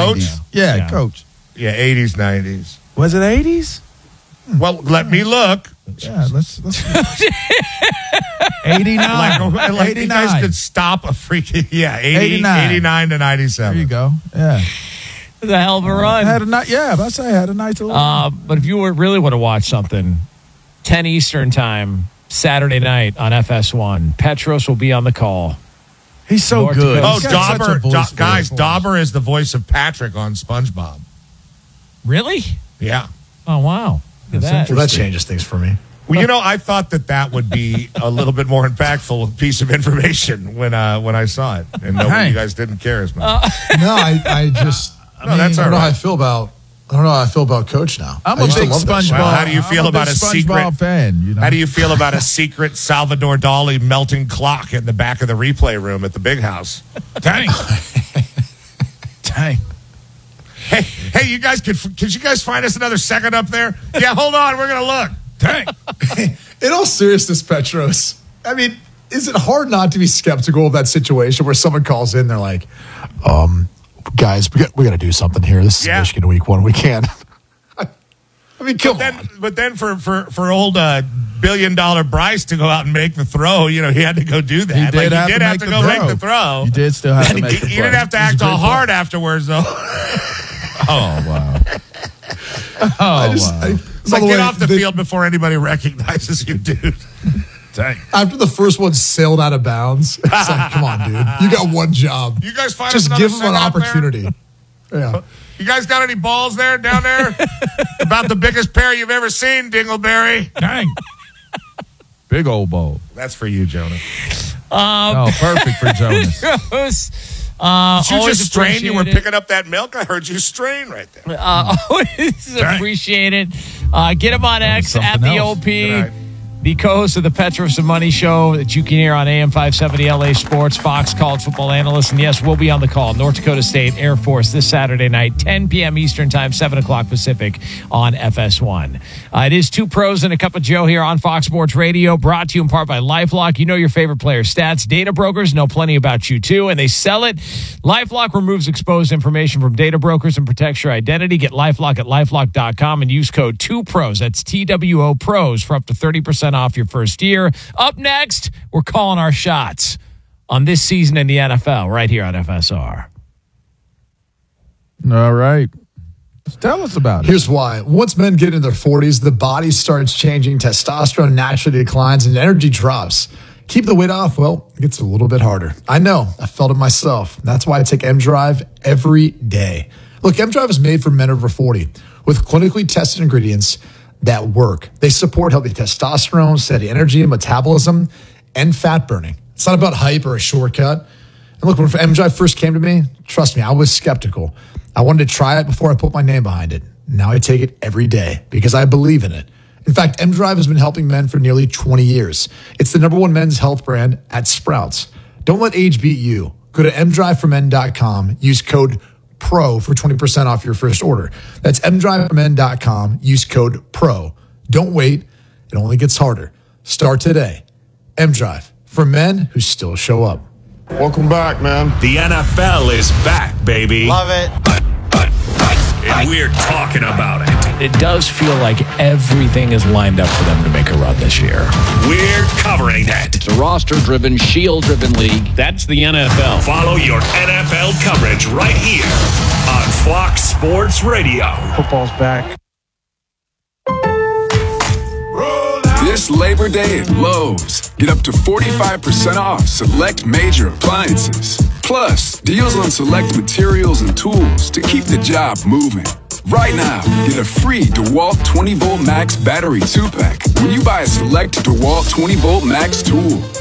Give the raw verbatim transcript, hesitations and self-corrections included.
nineties. Yeah, Yeah. Coach. Yeah, eighties, nineties. Was it eighties? Well, let me look. Yeah, let's let's. eighty-nine. Like, like you guys eighty-nine. could stop a freaking yeah, eighty, eighty-nine. eighty-nine to ninety-seven. There you go. Yeah. The hell of a I run. had a night. Yeah, I say I had a nice little. Uh, but if you were really want to watch something, ten Eastern time, Saturday night on F S one, Petros will be on the call. He's so North good. Dakota. Oh, He's got such a Dauber, voice Da- for guys, it. Dauber is the voice of Patrick on SpongeBob. Really? Yeah. Oh, wow. Look at that. Well, that changes things for me. Well, you know, I thought that that would be a little bit more impactful piece of information when uh, when I saw it, and nobody, Hey. you guys didn't care as much. No, I, I just I, No, mean, that's I don't all know how I right. feel about I don't know how I feel about Coach now. I'm I a used to big love that show. SpongeBob. Well, how do you feel I'm a about big a secret- SpongeBob fan? You know? How do you feel about a secret Salvador Dali melting clock in the back of the replay room at the big house? Dang. Dang. Hey, hey, you guys, could could you guys find us another second up there? Yeah, hold on, we're gonna look. Dang. In all seriousness, Petros, I mean, is it hard not to be skeptical of that situation where someone calls in, they're like, um, guys, we got, we got to do something here. This is Yeah. Michigan week one. We can't. I mean, come But on. then, but then for for for old uh, billion dollar Bryce to go out and make the throw, you know, he had to go do that. He did, like, have, he did to have make to the go throw. make the throw. You did still have to make You the you play. didn't have to It was act a all great hard play. afterwards, though. Oh, wow. Oh, I just, wow. I, It's by like, the get way, off the, the- field before anybody recognizes you, dude. Dang. After the first one sailed out of bounds, it's like, come on, dude. You got one job. You guys find Just us give another him an second up there? opportunity. Yeah. You guys got any balls there, down there? About the biggest pair you've ever seen, Dingleberry. Dang. Big old bowl. That's for you, Jonah. Oh, perfect for Jonas. Petros, uh, Did you always just strain? You were appreciate it. picking up that milk? I heard you strain right there. Uh, always appreciate it. Uh, get him on X something at the else. O P. Good night. The co-host of the Petros and Money Show that you can hear on A M five seventy L A Sports, Fox college football analyst. And yes, we'll be on the call. North Dakota State Air Force this Saturday night, ten p.m. Eastern time, seven o'clock Pacific on F S one. Uh, it is Two Pros and a Cup of Joe here on Fox Sports Radio, brought to you in part by LifeLock. You know your favorite player stats. Data brokers know plenty about you too, and they sell it. LifeLock removes exposed information from data brokers and protects your identity. Get LifeLock at lifelock dot com and use code two pros. That's T W O Pros for up to thirty percent off your first year. Up next, we're calling our shots on this season in the N F L right here on F S R. All right. Tell us about it. Here's why. Once men get in their forties, the body starts changing, testosterone naturally declines, and energy drops. Keep the weight off, well, it gets a little bit harder. I know. I felt it myself. That's why I take M-Drive every day. Look, M-Drive is made for men over forty with clinically tested ingredients that work. They support healthy testosterone, steady energy, metabolism, and fat burning. It's not about hype or a shortcut. And look, when M-Drive first came to me, trust me, I was skeptical. I wanted to try it before I put my name behind it. Now I take it every day because I believe in it. In fact, M-Drive has been helping men for nearly twenty years. It's the number one men's health brand at Sprouts. Don't let age beat you. Go to m drive for men dot com. Use code PRO for twenty percent off your first order. That's m drive for men dot com. Use code PRO. Don't wait. It only gets harder. Start today. M-Drive for men who still show up. Welcome back, man. The N F L is back, baby. Love it. And we're talking about it. It does feel like everything is lined up for them to make a run this year. We're covering it. It's a roster-driven, shield-driven league. That's the N F L. Follow your N F L coverage right here on Fox Sports Radio. Football's back. This Labor Day at Lowe's, get up to forty-five percent off select major appliances. Plus, deals on select materials and tools to keep the job moving. Right now, get a free DeWalt twenty volt Max battery two pack when you buy a select DeWalt twenty volt Max tool.